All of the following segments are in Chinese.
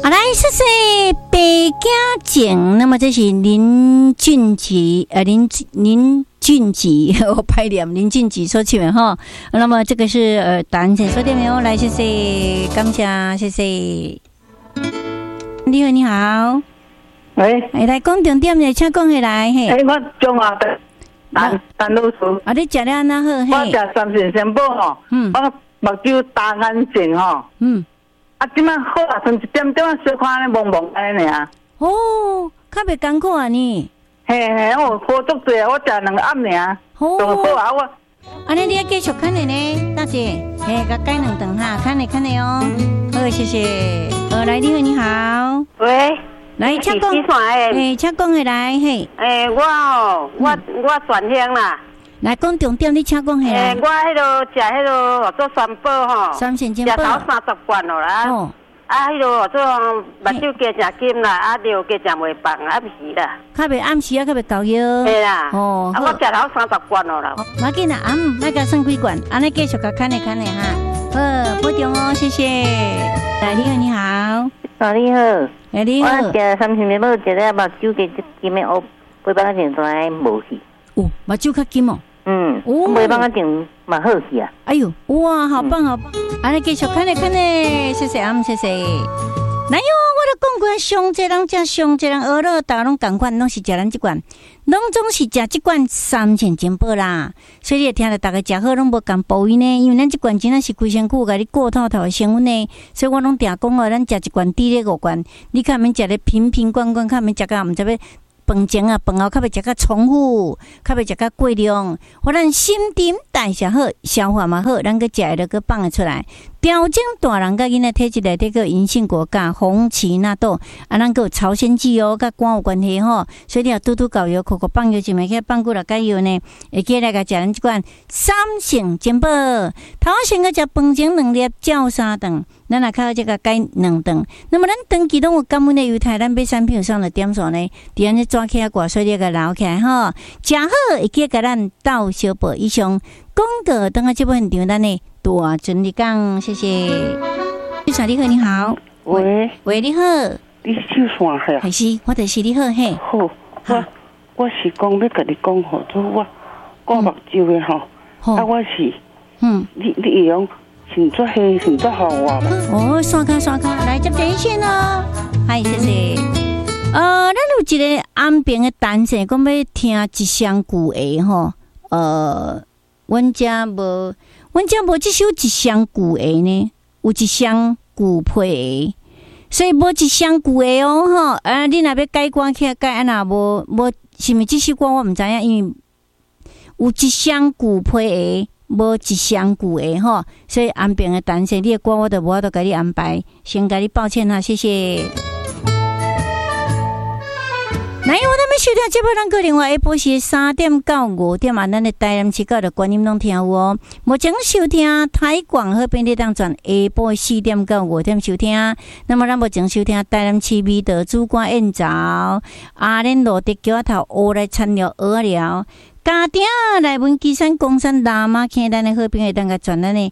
来，谢谢北家景。那么这是林俊杰，林俊杰，我拍点林俊杰说起来哈。那么这个是答案请说对没有？来，谢谢，感谢，谢谢。你好，你好。 喂， 来讲重点的，请讲起来嘿。 我中华的陈老师。 你食了安那好？ 我食三线仙宝吼，我目睭大眼睛吼，即摆好啊，剩1点钟小看咧蒙蒙安尼啊。 哦，较袂艰苦啊你。 嘿，我好足济啊，我食2个暗尔，仲好啊我。 安尼你要继续看的呢，大姐，甲改2顿哈，看的哦。好，谢谢。来，你好，你好。 喂。 来，请讲。请讲起来，嘿。 我转乡啦。 来讲重点，你请讲起来。 我迄落食迄落做三宝吼， 三线金宝。 食头30罐咯啦。哦。迄落做目睭加食金啦，尿加食袂放，暗时啦。 较袂暗时啊，较袂够药。 嘿啦。 哦。 我食头30罐咯啦。 要紧啦，那个算几罐？安尼继续甲看的哈。好，保重哦，谢谢。来，你好，你好。 你好。 你好。 我食三线面包，食了目睭加金的乌，尾巴个镜在无去。 目睭较金哦。 尾巴个镜嘛好去啊。 哎呦，哇，好棒好棒！安尼继续看的，谢谢谢谢。哪有我都讲过，上济人食上济人学了，大家拢共款，拢是食咱这罐，拢总是食这罐3线金宝啦。所以你听了大家食好，拢无共部位呢，因为咱这罐真的是规身躯，甲你过透透的成分呢。所以我拢定讲哦，咱食一罐抵咧5罐，你看免食咧瓶瓶罐罐，看免食到毋知要。饭前啊，饭后较袂食较重复，较袂食较过量，互咱新陈代谢好，消化嘛好，咱个食会个放得出来。调整大人甲囡仔体质内底个银杏果甲红荠纳豆，咱个有朝鲜蓟哦，甲肝有关系吼。所以你要拄拄搞药，口口放药就袂去放几落解药呢，会记来甲食咱即款3线金宝。头先个食饭前2粒，照3顿，咱若靠这个改2顿。那么咱长期拢有感恩的犹太，咱买产品上的点数呢，伫安尼抓起来挂水你个捞起来吼，食好会记甲咱斗小报以上。广告等下这部现场，咱呢大尊你讲，谢谢。你好，你好。喂，你好。 你手线嘿？ 还是我就是你好嘿。 好，我是讲要甲你讲吼，做我目睭的吼，我是你会用先做黑，先做红我嘛。 刷卡，来接电线哦。嗨，谢谢。咱有一个安平的单线，讲要听一双旧的吼，阮家无这首一双旧的呢，有一双旧配的，所以无一双旧的哦吼。你若要改歌起来改，安那无是毋是这首歌我毋知影，因为有一双旧配的，无一双旧的吼，所以安平的单线，你的歌我都无法度甲你安排，先甲你抱歉哈，谢谢。那因为咱们收听节目，咱个另外下晡是3点到5点啊，咱的台南市角的观音拢听有哦。目前收听台广和便利当转下晡4点到5点收听。那么咱目前收听台南市美德主管宴早，阿莲路的桥头乌来参了鹅寮，家庭来文基山公山喇嘛坑，咱的好朋友当个转咱的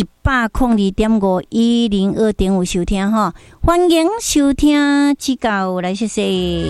102.51025.5收听哈，欢迎收听指教来谢谢。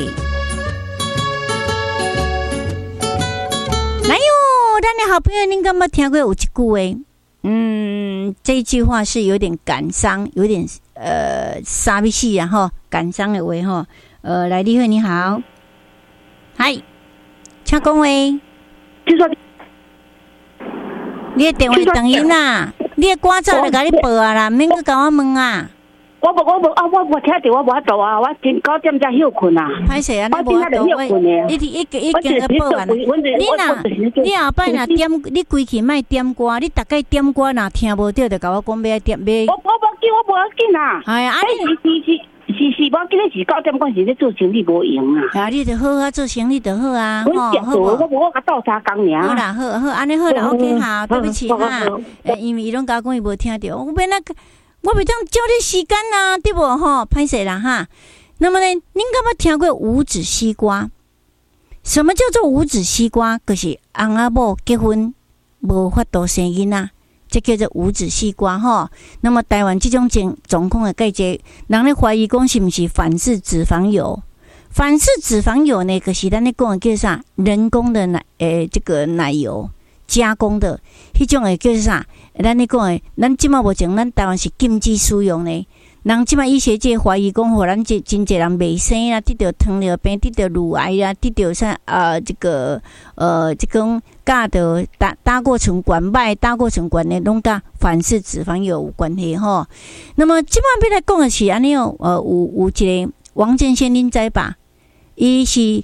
来哟，咱的好朋友，您敢捌听过有一句话？这一句话是有点感伤，有点傻逼戏啊哈，感伤的话哈。来，你好，你好，嗨，请讲话。 就说你的电话等音啦，你的歌早就甲你报啊啦，免去甲我问啊。 我无听到，我无法度啊，我真9点才休困啊。 歹势啊，你无法度，已经要报完。你后摆若点，你规气莫点歌，你大概点歌若听无到，就甲我讲要点要。 我无要紧啊。哎呀，是无紧的是9点，我是咧做生意无用啊。 啊，你就好啊，做生意就好啊。 我甲斗3工尔。 好啦，好，安尼好啦 ，OK 哈，对不起哈，因为伊拢甲我讲伊无听到，我免那个。我袂当照你时间啊，对无吼？歹势啦哈。那么呢，恁敢捌听过无籽西瓜？什么叫做无籽西瓜？就是翁仔某结婚无法度生囡仔， 这叫做无籽西瓜吼。那么台湾这种状况的介济，人咧怀疑讲是不是反式脂肪油？反式脂肪油呢，就是咱咧讲的叫啥？人工的这个奶油加工的，迄种的叫啥？咱咧讲的，咱即马目前咱台湾是禁止使用的。人即马医学界怀疑讲，互咱真侪人袂生啦，得到糖尿病，得到乳癌啦，得到啥这个这种甲到胆固醇管脉、胆固醇管的，拢甲反式脂肪油有关系吼。那么即马要来讲的是安尼哦，有一个王建先，恁知吧？伊是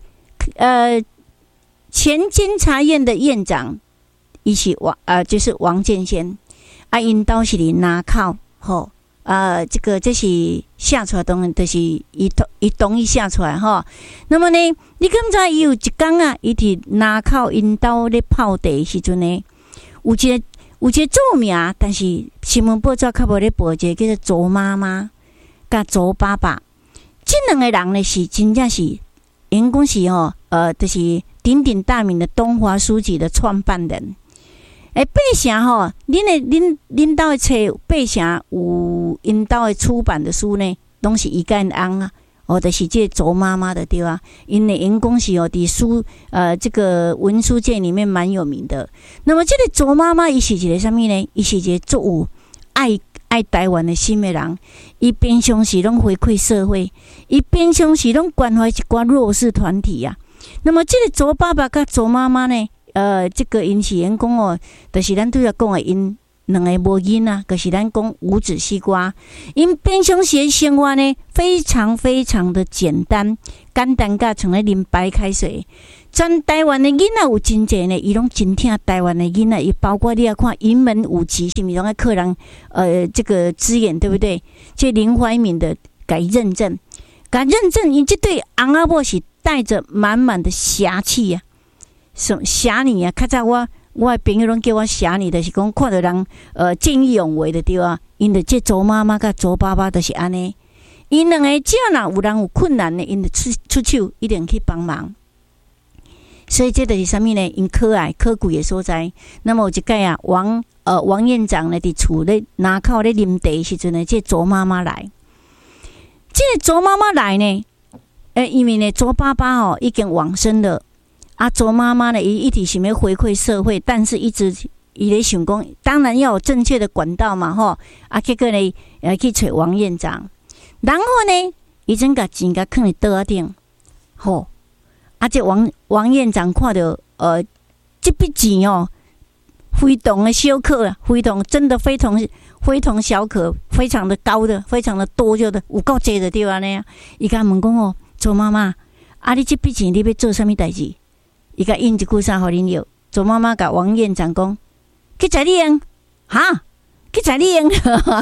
前监察院的院长，伊是就是王建先啊，因兜是伫南口吼。这是下出来，当然就是伊同意下出来哈。那么呢，你敢知伊有一天啊，伊伫南口因兜咧泡茶的时阵呢，有一个著名，但是新闻报纸较无咧报，一个叫做周妈妈甲周爸爸，这两个人呢是真正是，因讲是就是鼎鼎大名的东华书局的创办人。八成吼，恁兜的册八成有因兜的出版的书呢，拢是伊甲因翁啊，就是这周妈妈的对啊，因的因讲是伫书这个文书界里面蛮有名的。那么这个周妈妈伊是一个啥物呢？伊是一个足有爱台湾的心的人，伊平常时拢回馈社会，伊平常时拢关怀一寡弱势团体啊。那么这个周爸爸甲周妈妈呢？这个因是因讲就是咱拄则讲的因两个无囡啊，就是咱讲无籽西瓜。因平常时生活呢，非常非常的简单，简单甲像咧啉白开水。全台湾的囡仔有真济呢，伊拢真听台湾的囡仔，伊包括你要看云门舞集，是毋是拢爱客人这个资源对不对？这林怀民的改认证，因这对翁仔某是带着满满的侠气啊！侠女啊，较早我的朋友拢叫我侠女，就是讲看到人见义勇为的对啊。因的这周妈妈甲周爸爸就是安尼，因两个只要有人有困难的，因就出手一定去帮忙。所以这就是什么呢？因可爱可贵的所在。那么有一届啊，王院长呢伫厝咧南口咧啉茶的时阵呢，这周妈妈来。这个周妈妈来呢，因为呢周爸爸已经往生了。周妈妈呢，伊一直想要回馈社会，但是一直伊咧想讲，当然要有正确的管道嘛，吼。结果呢，去找王院长，然后呢，伊真甲钱甲放伫桌仔顶，吼。这王院长看到这笔钱非同的小可啊，真的非同小可，非常的高的，非常的多，就的有够济的对安尼啊。伊甲问讲周妈妈，你这笔钱你要做啥物代志？伊甲印一句啥互恁用？周妈妈甲王院长讲：“去财利用，哈，去财利用。”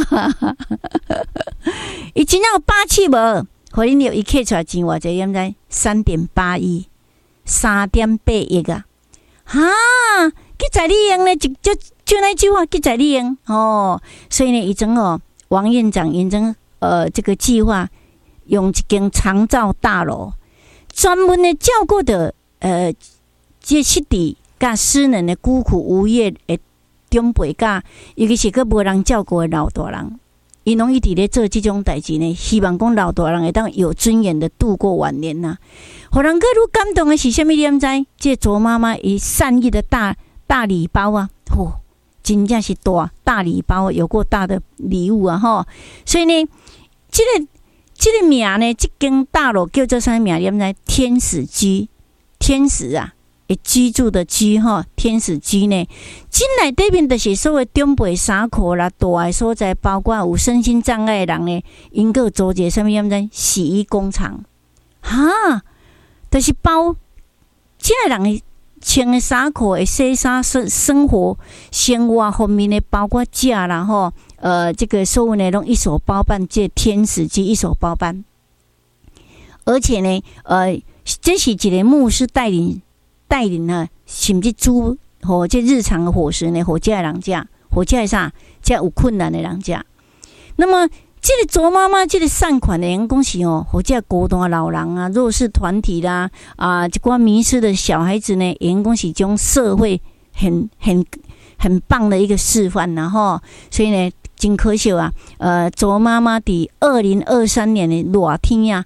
伊真正有霸气无？互恁用，伊摕出来钱偌济？现在3.8亿，3.8亿啊！哈，去财利用呢？就那句话，去财利用哦。所以呢，伊种王院长因种这个计划，用一间长照大楼，专门的照顾的这失智甲失能的孤苦无业的长辈，甲尤其是个无人照顾的老大人，因拢一直咧做这种代志呢，希望讲老大人会当有尊严的度过晚年呐。互人更愈感动的是啥物？你知？这周妈妈伊善意的大礼包啊，真正是大礼包，有过大的礼物啊吼。所以呢，这个名呢，这间大楼叫做啥名？你知？天使居，天使啊。居住的居哈，天使居呢，进来对面就是所谓中北山口啦，大的所在，包括有身心障碍的人呢，因个做一个什么样子洗衣工厂，哈，就是包这人穿的衫裤的洗衫生活方面呢，包括家啦吼，这个所有呢拢一手包办，这天使居一手包办，而且呢，这是一个牧师带领啊，甚至煮这日常的伙食呢，这的人家，这啥，这有困难的人家。那么，这个周妈妈，这个善款的人讲是这孤单老人啊、弱势团体啦一寡迷失的小孩子呢，人讲是种社会很很棒的一个示范，然后所以呢，真可惜啊，卓妈妈的2023年的热天呀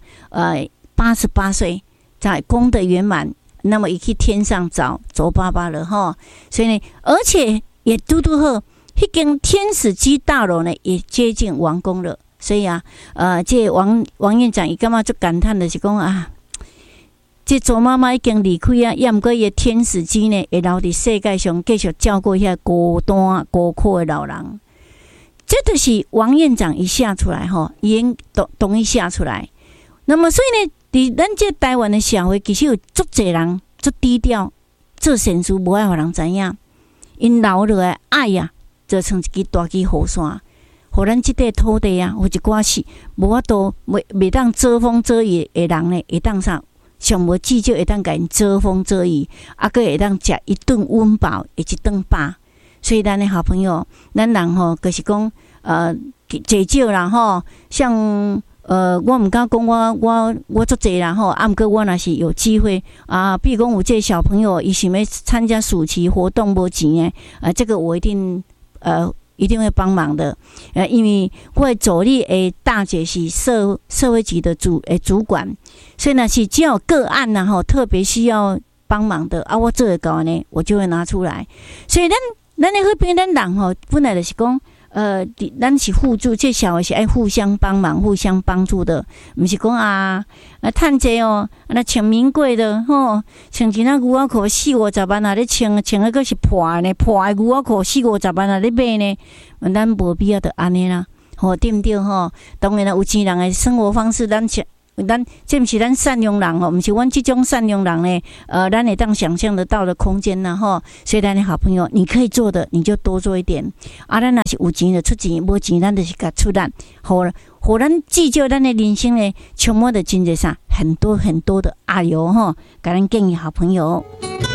，88岁，在功德圆满，那么也去天上找卓爸爸了哈。所以呢，而且也嘟嘟好，那间天使机大楼呢也接近完工了。所以啊，这王院长伊干嘛就感叹的是讲啊，这卓妈妈已经离开啊，也毋过伊天使机呢会留伫世界上继续照顾遐孤单孤苦的老人。这就是王院长一下出来吼，已经同意下出来。那么所以呢，伫咱这台湾的社会，其实有足侪人足低调，做善事无爱互人知影，因留落来爱啊，做成一支大支雨伞。互咱即块土地啊，有一寡是无法度袂当遮风遮雨的人呢，会当啥上无至少会当甲因遮风遮雨，啊，佫会当食一顿温饱，一顿饱。所以咱的好朋友，咱人吼，就是讲济少啦吼，像我毋敢讲我足济啦吼，啊，毋过我若是有机会啊，比如讲有这小朋友伊想要参加暑期活动无钱诶，这个我一定会帮忙的，因为我的助理的大姐是社会局的主管，所以呢是只要有个案呐吼，特别需要帮忙的啊，我做会到呢，我就会拿出来。所以咱的那边咱人吼，本来就是讲咱是互助，这小的是爱互相帮忙、互相帮助的，不是讲趁济哦，那穿名贵的吼，穿一那牛仔裤40-50万啊，咧穿个个是破的牛仔裤40-50万啊，咧买呢，咱无必要的安尼啦，吼，对不对吼？当然啦，有钱人的生活方式，咱这不是咱善良人吼，不是阮这种善良人呢，咱会当想象得到的空间呐吼。所以咱的好朋友，你可以做的，你就多做一点。啊，咱若是有钱就出钱，无钱咱就是甲出力，互咱至少咱的人生呢，充满的真侪啥很多很多的爱哟吼，甲咱建议好朋友。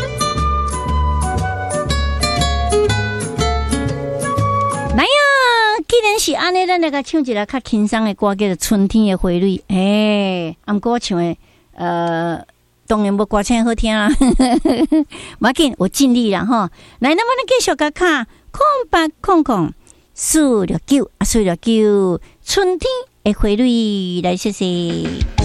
来呀！既然是安尼，咱来甲唱一个较轻松的歌，叫做《春天的花蕊》。毋过我唱的当然无歌声好听啦。无要紧，我尽力啦吼。来，那么咱继续甲卡空469，469，春天的花蕊，来谢谢。